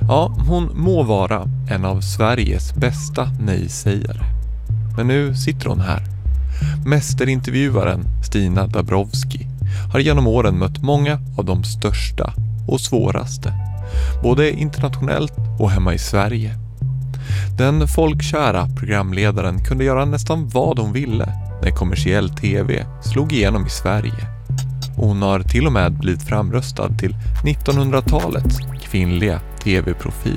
Ja, hon må vara en av Sveriges bästa nej-sägare. Men nu sitter hon här. Mästerintervjuaren Stina Dabrowski har genom åren mött många av de största och svåraste, både internationellt och hemma i Sverige. Den folkkära programledaren kunde göra nästan vad hon ville när kommersiell tv slog igenom i Sverige. Och hon har till och med blivit framröstad till 1900-talets kvinnliga tv-profil.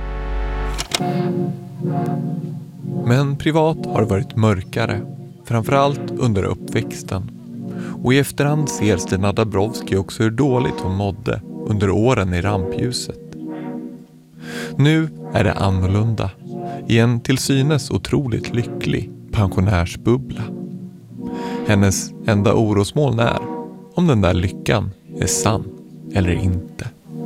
Men privat har det varit mörkare, framförallt under uppväxten. Och i efterhand ser Stina Dabrowski också hur dåligt hon mådde under åren i rampljuset. Nu är det annorlunda, i en till synes otroligt lycklig pensionärsbubbla. Hennes enda orosmoln är om den där lyckan är sann eller inte.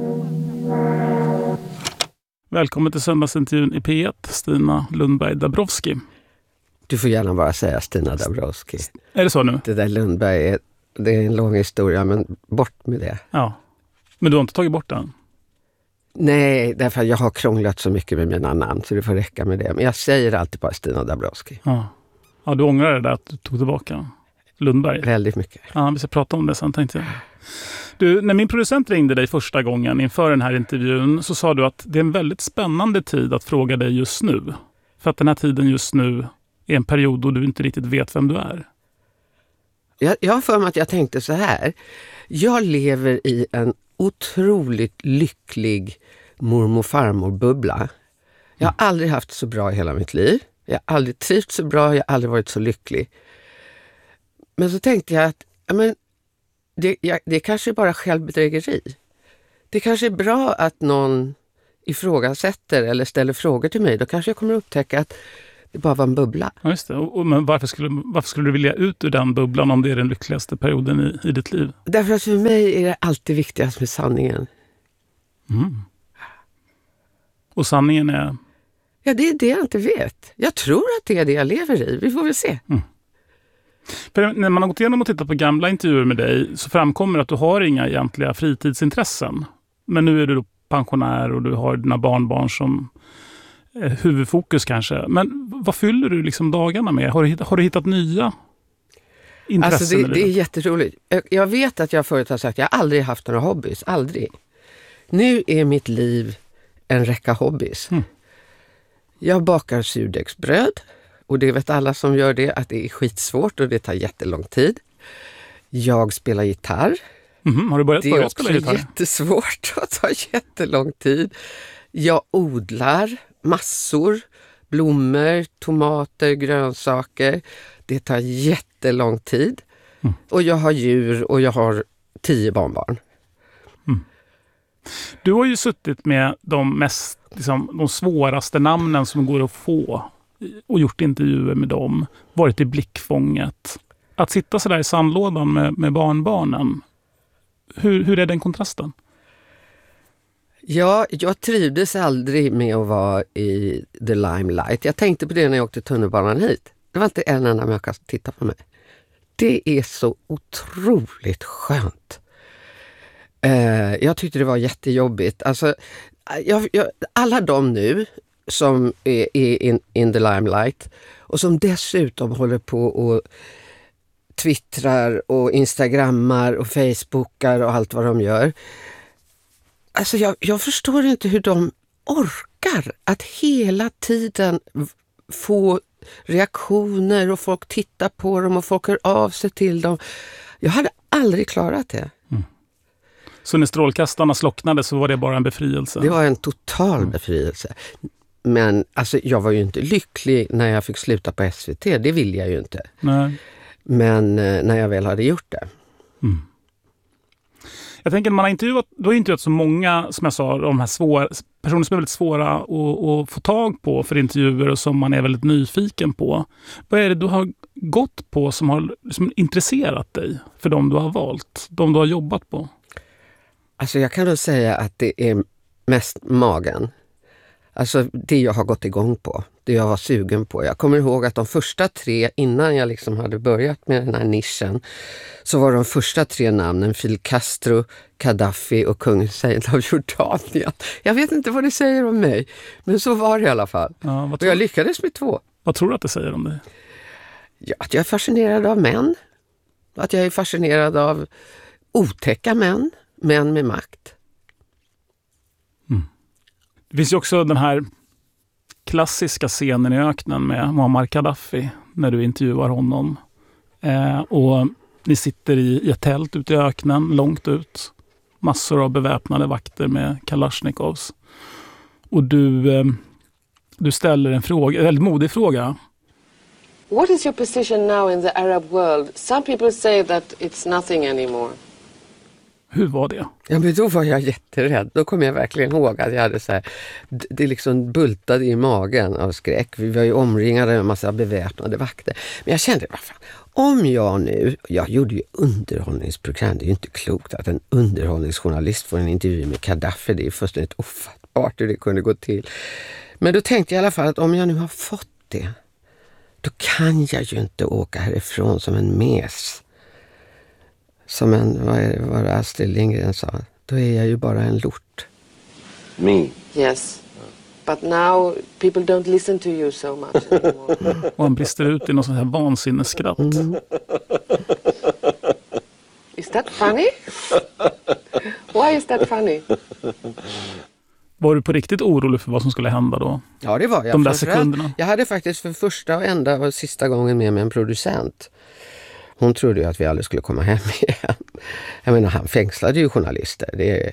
Välkommen till söndagsintervjun i P1, Stina Lundberg Dabrowski. Du får gärna bara säga Stina Dabrowski. Är det så nu? Det där Lundberg, det är en lång historia, men bort med det. Ja, men du har inte tagit bort den? Nej, därför att jag har krånglat så mycket med mina namn så det får räcka med det. Men jag säger alltid bara Stina Dabrowski. Ja, du ångrar det där att du tog tillbaka Lundberg? Väldigt mycket. Ja, vi ska prata om det sen, tänkte jag. Du, när min producent ringde dig första gången inför den här intervjun så sa du att det är en väldigt spännande tid att fråga dig just nu. För att den här tiden just nu är en period då du inte riktigt vet vem du är. Jag har för mig att jag tänkte så här. Jag lever i en otroligt lycklig mormor-farmor-bubbla. Jag har aldrig haft så bra i hela mitt liv. Jag har aldrig trivt så bra, jag har aldrig varit så lycklig. Men så tänkte jag att det kanske är bara självbedrägeri. Det kanske är bra att någon ifrågasätter eller ställer frågor till mig. Då kanske jag kommer upptäcka att det bara var en bubbla. Ja, just det. Men varför skulle du vilja ut ur den bubblan om det är den lyckligaste perioden i ditt liv? Därför att för mig är det alltid viktigast med sanningen. Mm. Och sanningen är? Ja, det är det jag inte vet. Jag tror att det är det jag lever i. Vi får väl se. Mm. För när man har gått igenom och tittat på gamla intervjuer med dig så framkommer att du har inga egentliga fritidsintressen. Men nu är du då pensionär och du har dina barnbarn som huvudfokus kanske. Men vad fyller du liksom dagarna med? Har du hittat nya intressen? Alltså det är jätteroligt. Jag vet att jag förut har sagt att jag aldrig haft några hobbys. Aldrig. Nu är mitt liv en räcka hobbys. Mm. Jag bakar surdegsbröd. Och det vet alla som gör det att det är skitsvårt och det tar jättelång tid. Jag spelar gitarr. Har du börjat spela gitarr? Det är också jättesvårt och tar jättelång tid. Jag odlar massor, blommor, tomater, grönsaker. Det tar jättelång tid. Mm. Och jag har djur och jag har 10 barnbarn. Mm. Du har ju suttit med de svåraste namnen som går att få och gjort intervjuer med dem, varit i blickfånget. Att sitta så där i sandlådan med barnbarnen, hur är den kontrasten? Ja, jag trivdes aldrig med att vara i the limelight. Jag tänkte på det när jag åkte tunnelbanan hit. Det var inte en enda människa som tittade på mig. Det är så otroligt skönt. Jag tyckte det var jättejobbigt. Alltså, alla de nu som är in the limelight och som dessutom håller på och twittrar och instagrammar och facebookar och allt vad de gör. Alltså jag förstår inte hur de orkar att hela tiden få reaktioner och folk tittar på dem och folk hör av sig till dem. Jag hade aldrig klarat det. Mm. Så när strålkastarna slocknade så var det bara en befrielse? Det var en total befrielse. Men alltså, jag var ju inte lycklig när jag fick sluta på SVT. Det vill jag ju inte. Nej. Men när jag väl hade gjort det. Mm. Jag tänker att du har intervjuat så många, som jag sa, de här personer som är väldigt svåra att få tag på för intervjuer och som man är väldigt nyfiken på. Vad är det du har gått på som har intresserat dig för de du har valt, de du har jobbat på? Alltså jag kan då säga att det är mest magen. Alltså det jag har gått igång på, det jag var sugen på. Jag kommer ihåg att de första 3, innan jag liksom hade börjat med den här nischen, så var de första 3 namnen Fidel Castro, Gaddafi och kung Hussein av Jordanien. Jag vet inte vad det säger om mig, men så var det i alla fall. Ja, och jag lyckades med 2. Vad tror du att det säger om dig? Ja, att jag är fascinerad av män. Att jag är fascinerad av otäcka män med makt. Det finns ju också den här klassiska scenen i öknen med Muammar Gaddafi när du intervjuar honom. Och ni sitter i ett tält ute i öknen, långt ut. Massor av beväpnade vakter med Kalashnikovs. Och du ställer en fråga, en väldigt modig fråga. What is your position now in the Arab world? Some people say that it's nothing anymore. Hur var det? Ja, men då var jag jätterädd. Då kom jag verkligen ihåg att jag hade så här, det liksom bultade i magen av skräck. Vi var ju omringade med en massa beväpnade vakter. Men jag kände, vad fan, om jag gjorde ju underhållningsprogram, det är ju inte klokt att en underhållningsjournalist får en intervju med Gaddafi, det är fullständigt ofattbart hur det kunde gå till. Men då tänkte jag i alla fall att om jag nu har fått det, då kan jag ju inte åka härifrån som en mes. Som vad Astrid Lindgren sa. Då är jag ju bara en lort. Me? Yes. But now people don't listen to you so much anymore. Och han brister ut i någon sån här vansinnesskratt. Is that funny? Why is that funny? Var du på riktigt orolig för vad som skulle hända då? Ja, det var jag. De där sekunderna. Jag hade faktiskt för första och enda och sista gången med mig en producent. Hon trodde ju att vi aldrig skulle komma hem igen. Jag menar, han fängslade ju journalister.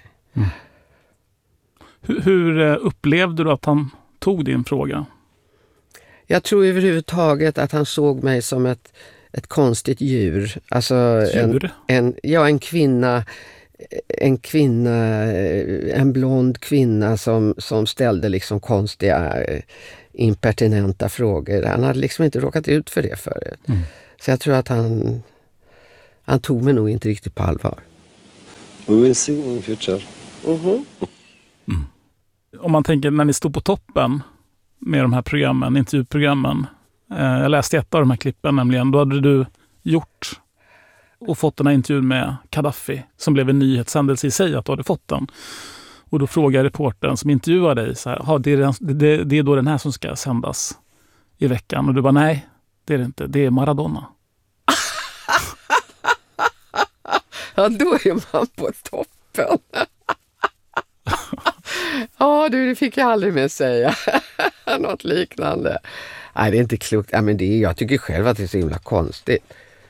Hur upplevde du att han tog din fråga? Jag tror överhuvudtaget att han såg mig som ett konstigt djur. Alltså Djur? En kvinna, en blond kvinna som ställde liksom konstiga, impertinenta frågor. Han hade liksom inte råkat ut för det förut. Så jag tror att han tog mig nog inte riktigt på allvar. We will see in future. Om man tänker när ni stod på toppen med de här programmen, intervjuprogrammen. Jag läste ett av de här klippen nämligen. Då hade du gjort och fått den här intervjun med Gaddafi som blev en nyhetshändelse i sig att du hade fått den. Och då frågar reportern som intervjuar dig så här, det är då den här som ska sändas i veckan. Och du bara, nej, det är det inte. Det är Maradona. Ja, då är man på toppen. Ja, det fick jag aldrig mer säga. Något liknande. Nej, det är inte klokt. Ja, men jag tycker själv att det är så himla konstigt.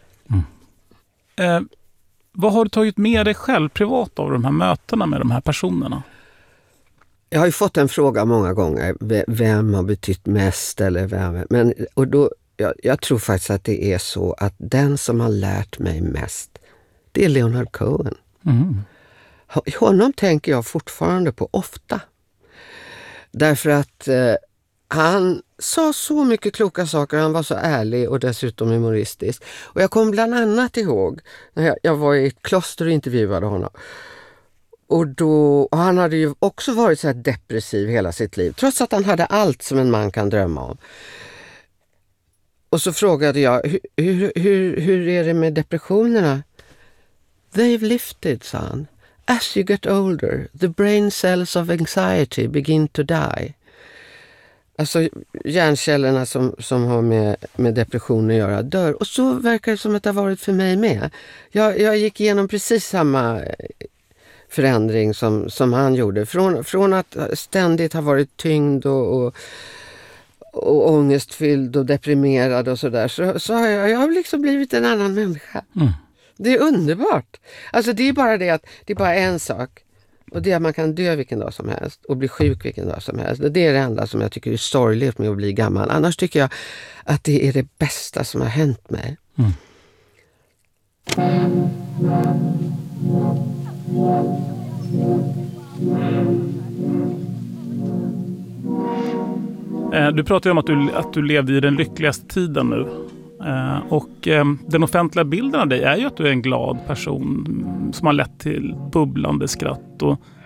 Vad har du tagit med dig själv privat av de här mötena med de här personerna? Jag har ju fått en fråga många gånger. Vem har betytt mest eller vem? Men, och då, jag tror faktiskt att det är så att den som har lärt mig mest, det är Leonard Cohen. Honom tänker jag fortfarande på ofta. Därför att han sa så mycket kloka saker. Han var så ärlig och dessutom humoristisk. Och jag kom bland annat ihåg när jag var i ett kloster och intervjuade honom. Och han hade ju också varit så här depressiv hela sitt liv. Trots att han hade allt som en man kan drömma om. Och så frågade jag, hur är det med depressionerna? They've lifted, sa han. As you get older, the brain cells of anxiety begin to die. Alltså hjärncellerna som har med depression att göra dör. Och så verkar det som att det har varit för mig med. Jag gick igenom precis samma förändring som han gjorde. Från att ständigt ha varit tyngd och ångestfylld och deprimerad och sådär. Så har jag liksom blivit en annan människa. Det är underbart. Alltså det är bara det att det är bara en sak. Och det är att man kan dö vilken dag som helst och bli sjuk vilken dag som helst. Det är det enda som jag tycker är sorgligt med att bli gammal. Annars tycker jag att det är det bästa som har hänt mig. Du pratar ju om att du levde i den lyckligaste tiden nu. Och den offentliga bilden av dig är ju att du är en glad person som har lett till bubblande skratt. Och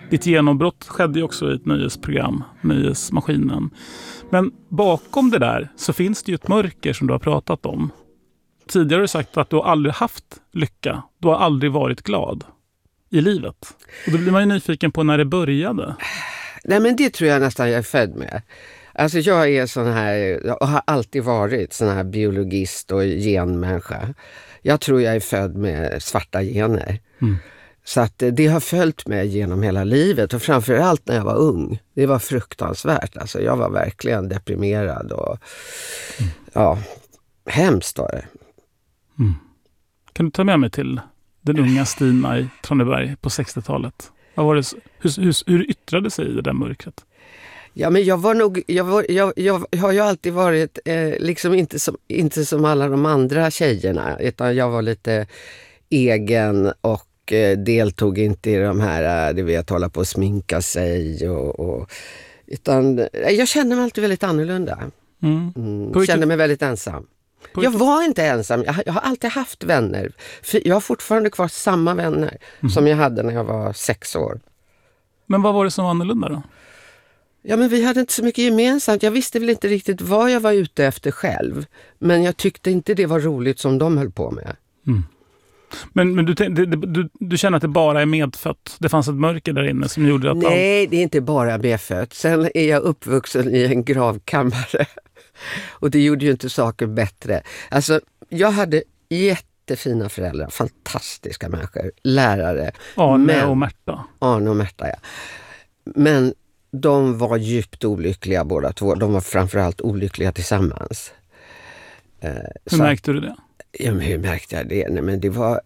Ditt genombrott skedde ju också i ett nöjesprogram, Nöjesmaskinen. Men bakom det där så finns det ju ett mörker som du har pratat om. Tidigare har du sagt att du har aldrig haft lycka. Du har aldrig varit glad i livet. Och då blir man ju nyfiken på när det började. Nej, men det tror jag nästan jag är född med. Alltså jag är sån här, och har alltid varit sån här biologist och genmänniska. Jag tror jag är född med svarta gener. Så att det har följt mig genom hela livet, och framförallt när jag var ung. Det var fruktansvärt. Alltså jag var verkligen deprimerad och ja, hemskt var det. Kan du ta med mig till den unga Stina i Traneberg på 60-talet? Vad var det, hur yttrade sig i det där mörkret? Ja, men jag har ju alltid varit liksom inte som alla de andra tjejerna, utan jag var lite egen och deltog inte i de här, du vet, hålla på att sminka sig utan jag kände mig alltid väldigt annorlunda. Kände mig väldigt ensam. Jag var inte ensam. Jag har alltid haft vänner. Jag har fortfarande kvar samma vänner som jag hade när jag var 6 år. Men vad var det som var annorlunda då? Ja, men vi hade inte så mycket gemensamt. Jag visste väl inte riktigt vad jag var ute efter själv. Men jag tyckte inte det var roligt som de höll på med. Men du känner att det bara är medfött? Det fanns ett mörker där inne som gjorde att... Nej, det är inte bara medfött. Sen är jag uppvuxen i en gravkammare. Och det gjorde ju inte saker bättre. Alltså, jag hade jättefina föräldrar. Fantastiska människor. Lärare. Arne och Märta. Arne och Märta, ja. Men de var djupt olyckliga båda två. De var framförallt olyckliga tillsammans. Hur märkte du det? Ja, men hur märkte jag det? Nej, men det var...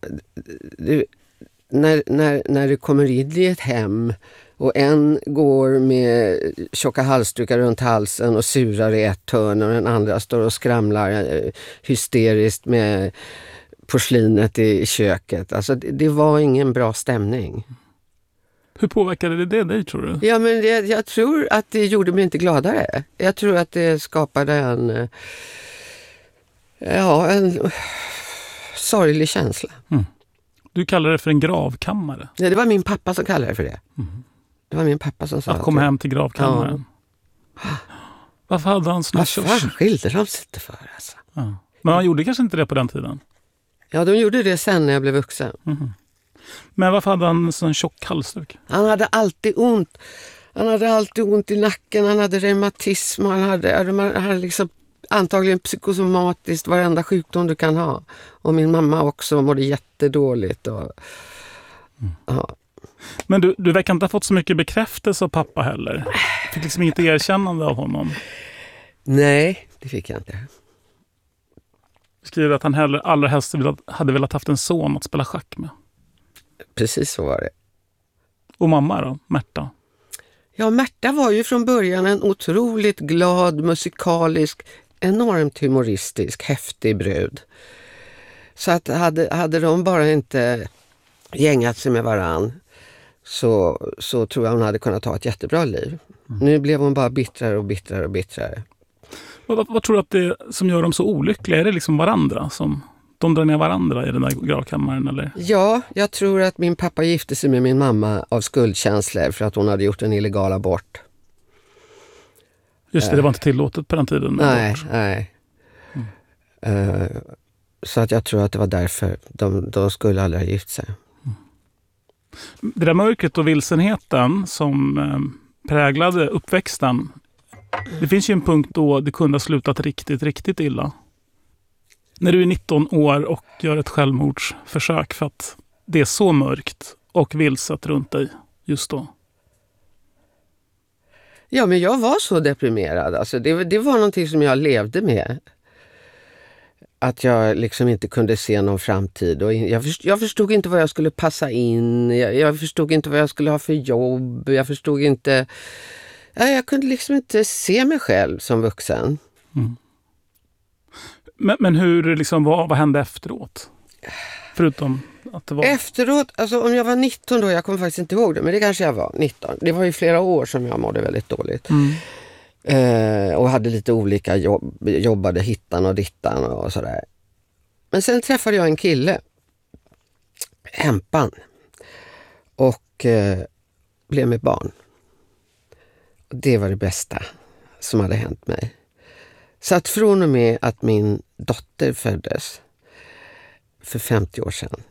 När det kommer in i ett hem och en går med tjocka halsdukar runt halsen och surar i ett hörn, och den andra står och skramlar hysteriskt med porslinet i köket. Alltså det var ingen bra stämning. Hur påverkade det dig, tror du? Ja, men jag tror att det gjorde mig inte gladare. Jag tror att det skapade en sorglig känsla. Du kallar det för en gravkammare. Ja, det var min pappa som kallade det för det. Det var min pappa som sa att komma hem till gravkammaren. Ja. Varför hade han såna tjock? Vad fan skilde de sig inte för? Alltså? Ja. Men han gjorde kanske inte det på den tiden? Ja, de gjorde det sen när jag blev vuxen. Men varför hade han en sån tjock halsduk? Han hade alltid ont. Han hade alltid ont i nacken. Han hade reumatism. Han hade liksom antagligen psykosomatiskt varenda sjukdom du kan ha. Och min mamma också mådde jättedåligt. Ja. Men du verkar inte ha fått så mycket bekräftelse av pappa heller. Fick liksom inget erkännande av honom. Nej, det fick jag inte. Du skriver att han allra helst hade velat haft en son att spela schack med. Precis så var det. Och mamma då, Märta? Ja, Märta var ju från början en otroligt glad, musikalisk, enormt humoristisk, häftig brud. Så att hade de bara inte gängat sig med varann så tror jag hon hade kunnat ha ett jättebra liv. Nu blev hon bara bittrare och bittrare och bittrare. Vad tror du att det är som gör dem så olyckliga? Är det liksom varandra som... De drar ner varandra i den där gravkammaren, eller? Ja, jag tror att min pappa gifte sig med min mamma av skuldkänslor för att hon hade gjort en illegal abort. Just det, det var inte tillåtet på den tiden. Nej. Så att jag tror att det var därför de skulle aldrig ha gift sig. Det där mörkret och vilsenheten som präglade uppväxten, det finns ju en punkt då det kunde ha slutat riktigt, riktigt illa. När du är 19 år och gör ett självmordsförsök för att det är så mörkt och vilset runt dig just då. Ja, men jag var så deprimerad. Alltså, det var någonting som jag levde med. Att jag liksom inte kunde se någon framtid. Och jag förstod inte vad jag skulle passa in. Jag förstod inte vad jag skulle ha för jobb. Jag förstod inte... Jag kunde liksom inte se mig själv som vuxen. Men hur liksom, vad hände efteråt? Förutom att det var... Efteråt, alltså om jag var 19 då, jag kommer faktiskt inte ihåg det, men det kanske jag var 19. Det var ju flera år som jag mådde väldigt dåligt. Och hade lite olika jobbade hittan och dittan och sådär. Men sen träffade jag en kille, Hempan. Och blev med barn. Och det var det bästa som hade hänt mig. Så att från och med att min dotter föddes för 50 år sedan,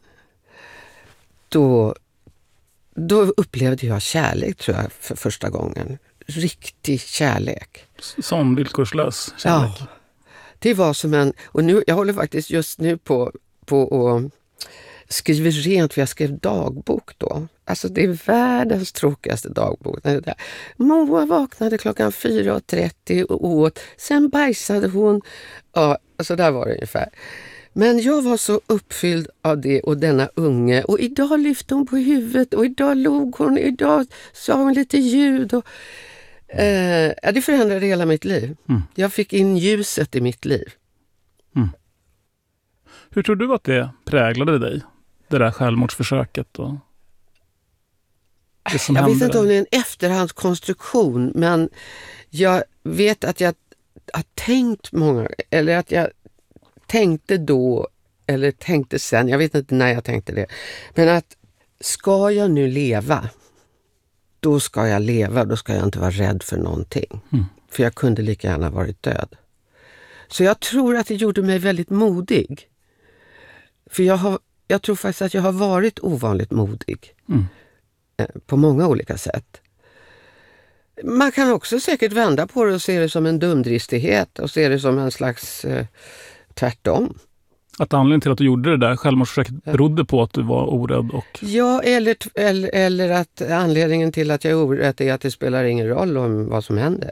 då upplevde jag kärlek, tror jag, för första gången. Riktig kärlek. Som villkorslös kärlek. Ja, det var som en... Och nu, jag håller faktiskt just nu på och skriver rent, för jag skrev dagbok då. Alltså det är världens tråkigaste dagbok. Moa vaknade klockan 4:30 och åt. Sen bajsade hon. Ja, så där var det ungefär. Men jag var så uppfylld av det och denna unge. Och idag lyfte hon på huvudet och idag log hon. Idag sa hon lite ljud. Och, det förändrade hela mitt liv. Jag fick in ljuset i mitt liv. Hur tror du att det präglade dig? Det där självmordsförsöket och det som hände? Jag vet inte om det är en efterhandskonstruktion, men jag vet att jag har tänkt många, eller att jag tänkte då, eller tänkte sen, jag vet inte när jag tänkte det, men att ska jag nu leva, då ska jag leva, då ska jag inte vara rädd för någonting. För jag kunde lika gärna varit död. Så jag tror att det gjorde mig väldigt modig. För jag tror faktiskt att jag har varit ovanligt modig. På många olika sätt. Man kan också säkert vända på det och se det som en dumdristighet och se det som en slags tvärtom. Att anledningen till att du gjorde det där självmordsförsöket berodde på att du var orädd och... Ja, eller att anledningen till att jag är orädd är att det spelar ingen roll om vad som händer.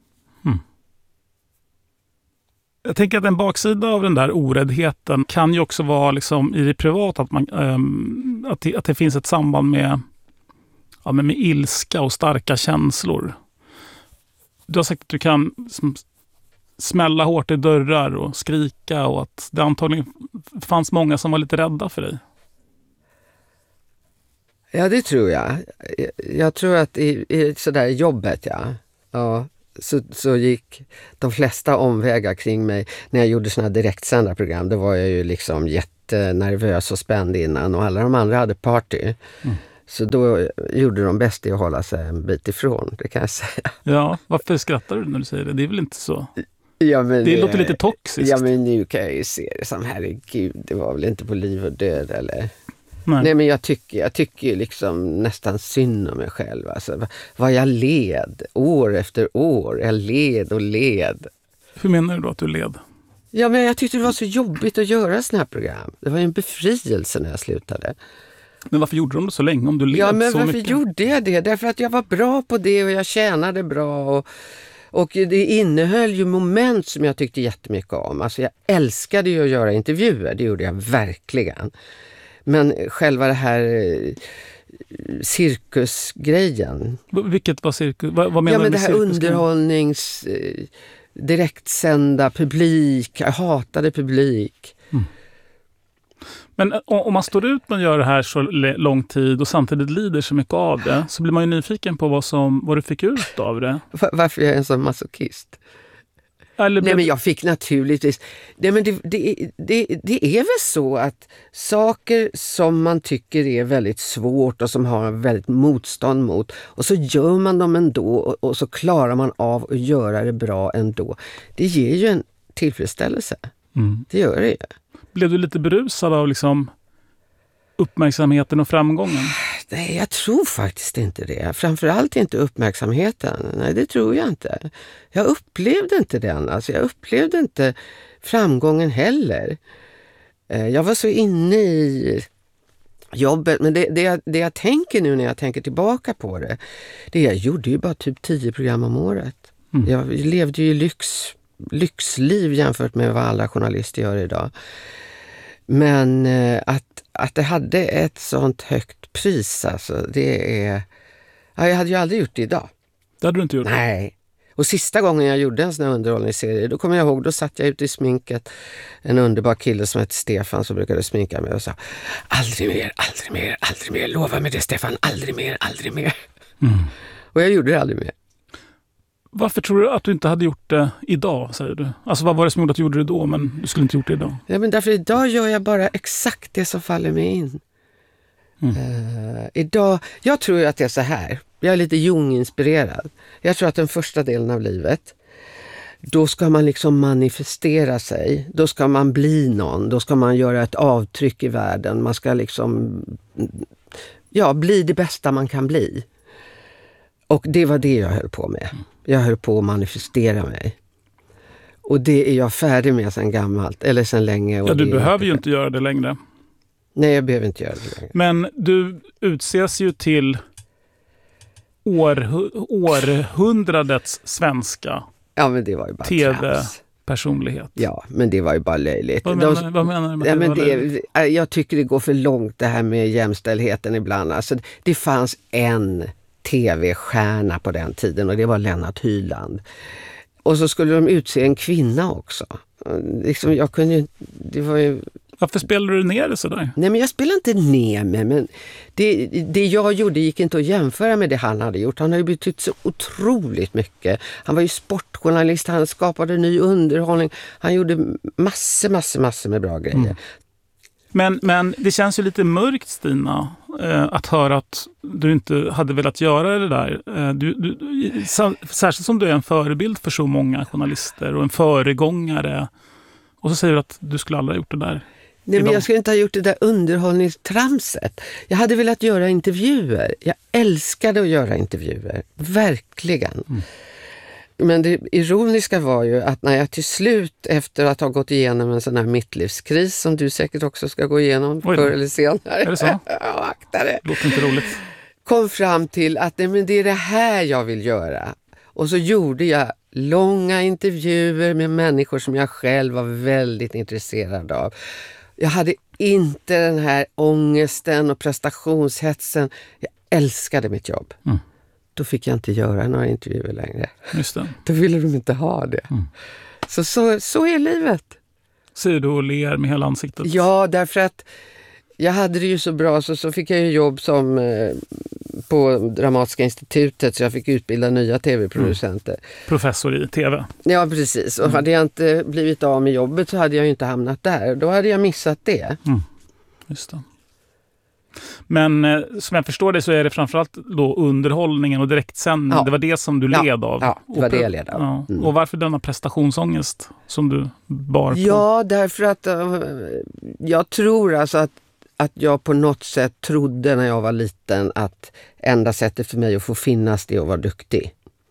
Jag tänker att en baksida av den där oräddheten kan ju också vara liksom i det privata att det finns ett samband med ilska och starka känslor. Du har sagt att du kan smälla hårt i dörrar och skrika och att det antagligen fanns många som var lite rädda för dig. Ja, det tror jag. Jag tror att i sådär jobbet, ja, så gick de flesta omvägar kring mig. När jag gjorde såna direktsända program, då var jag ju liksom jättenervös och spänd innan och alla de andra hade party. Så då gjorde de bäst i att hålla sig en bit ifrån, det kan jag säga. Ja, varför skrattar du när du säger det? Det är väl inte så... Ja, men det låter lite toxiskt. Ja, men nu kan jag ju se det som, herregud, det var väl inte på liv och död, eller... Nej, men jag tycker ju liksom nästan synd om mig själv. Alltså, vad jag led år efter år. Jag led och led. Hur menar du då att du led? Ja, men jag tyckte det var så jobbigt att göra såna här program. Det var ju en befrielse när jag slutade. Men varför gjorde de det så länge om du led så mycket? Ja, men varför gjorde jag det? Därför att jag var bra på det och jag tjänade bra och det innehöll ju moment som jag tyckte jättemycket om. Alltså jag älskade ju att göra intervjuer, det gjorde jag verkligen. Men själva det här cirkusgrejen. Vilket var cirkus? Vad menar du med cirkus? Ja, men det här underhållnings... direktsända publik. Jag hatade publik. Men om man står ut med att göra det här så lång tid och samtidigt lider så mycket av det, så blir man ju nyfiken på vad du fick ut av det. Varför jag är en sån masochist? Nej, men jag fick naturligtvis... Nej, men det är väl så att saker som man tycker är väldigt svårt och som har väldigt motstånd mot, och så gör man dem ändå och så klarar man av att göra det bra ändå. Det ger ju en tillfredsställelse. Det gör det ju. Blev du lite berusad av liksom uppmärksamheten och framgången? Nej, jag tror faktiskt inte det. Framförallt inte uppmärksamheten. Nej, det tror jag inte. Jag upplevde inte den. Alltså, jag upplevde inte framgången heller. Jag var så inne i jobbet. Men det jag tänker nu när jag tänker tillbaka på det, jag gjorde ju bara typ 10 program om året. Jag levde ju lyxliv jämfört med vad alla journalister gör idag. Men att det hade ett sånt högt pris, alltså, det är... Ja, jag hade ju aldrig gjort det idag. Det hade du inte gjort? Nej. Och sista gången jag gjorde en sån här underhållningsserie, då kommer jag ihåg, då satt jag ute i sminket, en underbar kille som hette Stefan som brukade sminka mig och sa: aldrig mer, aldrig mer, aldrig mer, lova mig det Stefan, aldrig mer, aldrig mer. Och jag gjorde det aldrig mer. Varför tror du att du inte hade gjort det idag, säger du? Alltså vad var det som gjorde att du gjorde det då, men du skulle inte gjort det idag? Ja, men därför idag gör jag bara exakt det som faller mig in. Idag, jag tror ju att det är så här. Jag är lite Jung-inspirerad. Jag tror att den första delen av livet, då ska man liksom manifestera sig. Då ska man bli någon. Då ska man göra ett avtryck i världen. Man ska liksom bli det bästa man kan bli. Och det var det jag höll på med. Jag höll på att manifestera mig. Och det är jag färdig med sedan gammalt. Eller sedan länge. Och du behöver ju inte göra det längre. Nej, jag behöver inte göra det längre. Men du utses ju till århundradets svenska men det var ju bara tv-personlighet. Ja, men det var ju bara löjligt. Vad menar du med det? Jag tycker det går för långt det här med jämställdheten ibland. Alltså, det fanns en tv-stjärna på den tiden och det var Lennart Hyland. Och så skulle de utse en kvinna också. Liksom, jag kunde ju... Det var ju... Varför spelar du ner det sådär? Nej, men jag spelar inte ner mig, men det jag gjorde gick inte att jämföra med det han hade gjort. Han har ju betytt så otroligt mycket. Han var ju sportjournalist, han skapade ny underhållning. Han gjorde massor med bra grejer. Men det känns ju lite mörkt, Stina, att höra att du inte hade velat göra det där. Särskilt som du är en förebild för så många journalister och en föregångare. Och så säger du att du skulle aldrig ha gjort det där. Nej, men jag skulle inte ha gjort det där underhållningstramset. Jag hade velat göra intervjuer. Jag älskade att göra intervjuer. Verkligen. Men det ironiska var ju att när jag till slut, efter att ha gått igenom en sån här mittlivskris som du säkert också ska gå igenom förr eller senare. Är det så? Ja, akta det. Låter inte roligt. Kom fram till att det är det här jag vill göra. Och så gjorde jag långa intervjuer med människor som jag själv var väldigt intresserad av. Jag hade inte den här ångesten och prestationshetsen. Jag älskade mitt jobb. Då fick jag inte göra några intervjuer längre. Just det. Då ville de inte ha det. Så är livet. Säger du och ler med hela ansiktet? Ja, därför att jag hade det ju så bra så fick jag ju jobb som på Dramatiska institutet, så jag fick utbilda nya tv-producenter. Professor i tv. Ja, precis. Och hade jag inte blivit av med jobbet så hade jag ju inte hamnat där. Då hade jag missat det. Just det. Men som jag förstår det så är det framförallt då underhållningen och direktsändning. Ja. Det var det som du led av. Ja, det var det jag led av. Ja. Och varför denna prestationsångest som du bar på? Ja, därför att jag tror alltså att jag på något sätt trodde när jag var liten att enda sättet för mig att få finnas det är att vara duktig.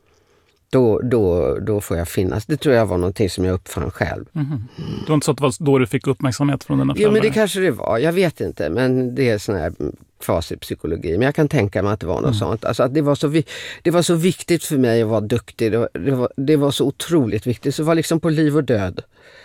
Då får jag finnas. Det tror jag var någonting som jag uppfann själv. Det var inte så att det var då du fick uppmärksamhet från dina föräldrar? Jo, men det kanske det var. Jag vet inte, men det är sån här kvasipsykologi. Men jag kan tänka mig att det var något sånt. Alltså att det var så viktigt för mig att vara duktig. Det var så otroligt viktigt. Så det var liksom på liv och död.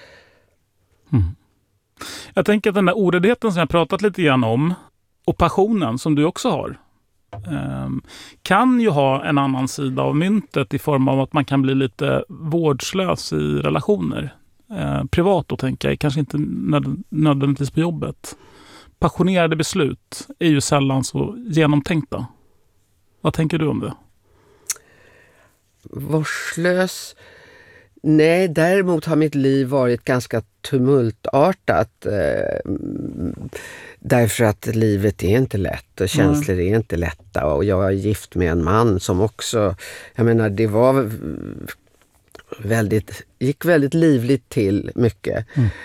Jag tänker att den där oräddheten som jag pratat lite grann om och passionen som du också har kan ju ha en annan sida av myntet i form av att man kan bli lite vårdslös i relationer. Privat då tänker jag, kanske inte nödvändigtvis på jobbet. Passionerade beslut är ju sällan så genomtänkta. Vad tänker du om det? Vårdslös? Nej, däremot har mitt liv varit ganska tumultartat. Därför att livet är inte lätt och känslor är inte lätta. Och jag är gift med en man som också, jag menar, det var gick väldigt livligt till mycket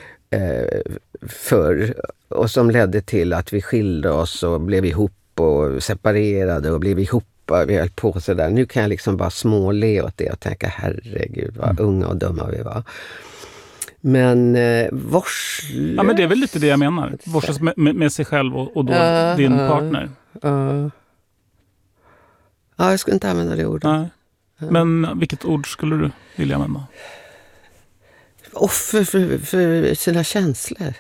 förr. Och som ledde till att vi skilde oss och blev ihop och separerade och blev ihop. Vi höll på så där. Nu kan jag liksom bara småle åt det och tänka, herregud vad unga och dumma vi var. Men vårdslös... Ja, men det är väl lite det jag menar. Vårdslös med sig själv och då din partner. Ja, jag skulle inte använda det ordet. Nej. Men vilket ord skulle du vilja använda? Offer för sina känslor.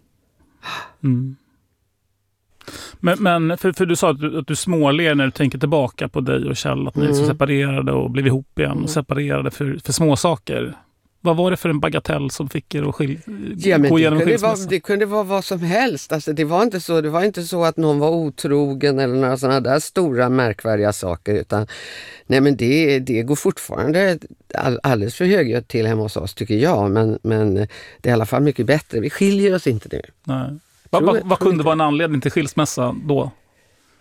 Men för du sa att du småler när du tänker tillbaka på dig och Kjell, att ni så separerade och blev ihop igen och separerade för små saker. Vad var det för en bagatell som fick er att gå igenom skilsmässa? Det kunde vara vad som helst. Alltså, det var inte så att någon var otrogen eller några sådana där stora märkvärdiga saker, utan nej, men det går fortfarande alldeles för högt till hemma hos oss, tycker jag, men det är i alla fall mycket bättre. Vi skiljer oss inte nu. Nej. Vad kunde vara en anledning till skilsmässa då?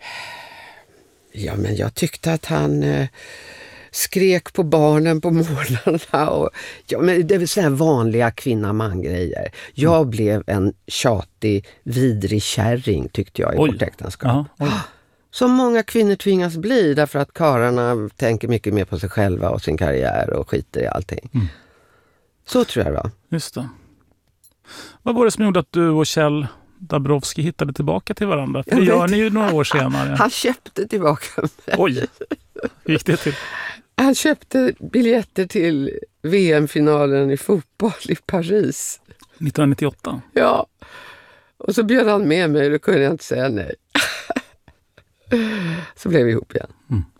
Ja, men jag tyckte att han skrek på barnen på morgnarna. Och, ja, men det är så här vanliga kvinna-man-grejer. Jag blev en tjatig, vidrig kärring, tyckte jag, i vårt äktenskap. Som många kvinnor tvingas bli, därför att karlarna tänker mycket mer på sig själva och sin karriär och skiter i allting. Så tror jag då. Just det. Vad var det som gjorde att du och Kjell Dabrowski hittade tillbaka till varandra? För det gör ni ju några år senare. Han köpte tillbaka mig. Oj, hur gick det till? Han köpte biljetter till VM-finalen i fotboll i Paris. 1998? Ja. Och så bjöd han med mig och då kunde jag inte säga nej. Så blev vi ihop igen.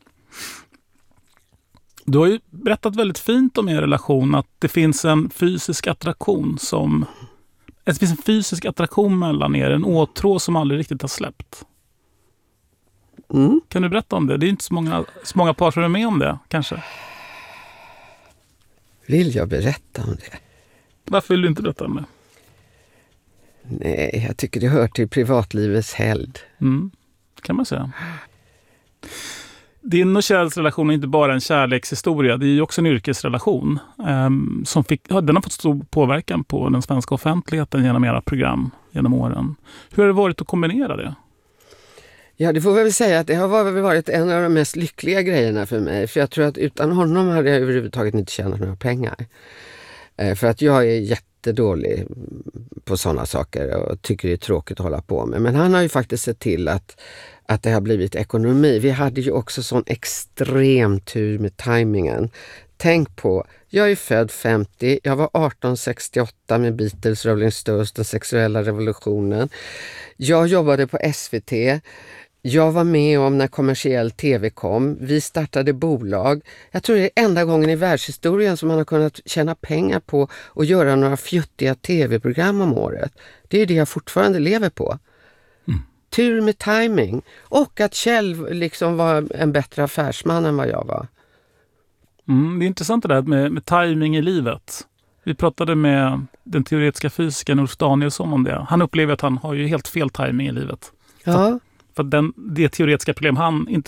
Du har ju berättat väldigt fint om er relation, att det finns en fysisk attraktion det finns en fysisk attraktion mellan er, en åtrå som aldrig riktigt har släppt. Kan du berätta om det? Det är inte så många par som är med om det, kanske. Vill jag berätta om det? Varför vill du inte berätta om det? Nej, jag tycker det hör till privatlivets helgd. Kan man säga. Din och Kjells relation är inte bara en kärlekshistoria, det är ju också en yrkesrelation. Den har fått stor påverkan på den svenska offentligheten genom era program genom åren. Hur har det varit att kombinera det? Ja, det får jag väl säga att det har varit en av de mest lyckliga grejerna för mig. För jag tror att utan honom hade jag överhuvudtaget inte tjänat några pengar. För att jag är jättedålig på sådana saker och tycker det är tråkigt att hålla på med. Men han har ju faktiskt sett till att det har blivit ekonomi. Vi hade ju också sån extrem tur med tajmingen. Tänk på, jag är född 50, jag var 1868 med Beatles, Rolling Stones, den sexuella revolutionen. Jag jobbade på SVT. Jag var med om när kommersiell tv kom. Vi startade bolag. Jag tror det är enda gången i världshistorien som man har kunnat tjäna pengar på och göra några fjuttiga tv-program om året. Det är det jag fortfarande lever på. Tur med timing. Och att Kjell liksom var en bättre affärsman än vad jag var. Det är intressant det där med timing i livet. Vi pratade med den teoretiska fysikern Ulf Danielsson om det. Han upplever att han har ju helt fel timing i livet. Ja. För det teoretiska problem han